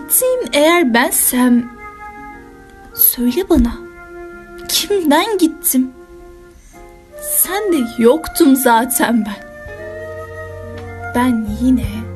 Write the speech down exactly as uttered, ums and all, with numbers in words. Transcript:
Gittiğin eğer bensem, söyle bana, kimden gittim? Sen de yoktum zaten ben. Ben yine